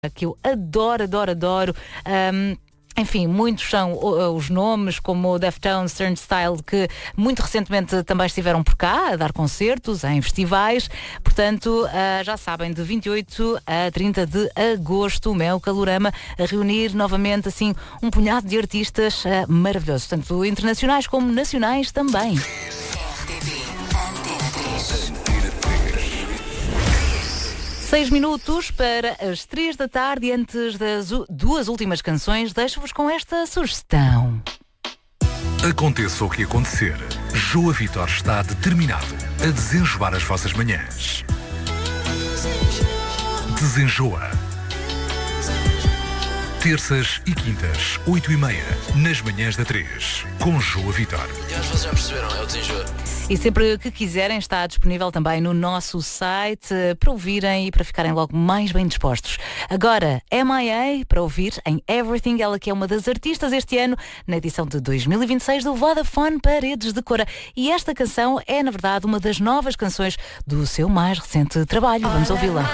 que eu adoro, adoro, adoro. Enfim, muitos são os nomes, como o Deftones, Turnstile, que muito recentemente também estiveram por cá a dar concertos em festivais. Portanto, já sabem, de 28 a 30 de agosto, o Mel Calorama a reunir novamente assim um punhado de artistas maravilhosos, tanto internacionais como nacionais também. 6 minutos para as 3 da tarde e antes das duas últimas canções, deixo-vos com esta sugestão. Aconteça o que acontecer, Joa Vitor está determinado a desenjoar as vossas manhãs. Desenjoa. Terças e quintas, 8h30, nas manhãs da 3, com Joa Vitor. E às vezes já perceberam, é o desenjoa. E sempre que quiserem, está disponível também no nosso site para ouvirem e para ficarem logo mais bem dispostos. Agora, M.I.A. para ouvir em Everything, ela que é uma das artistas este ano, na edição de 2026 do Vodafone Paredes de Cora. E esta canção é, na verdade, uma das novas canções do seu mais recente trabalho. Vamos ouvi-la.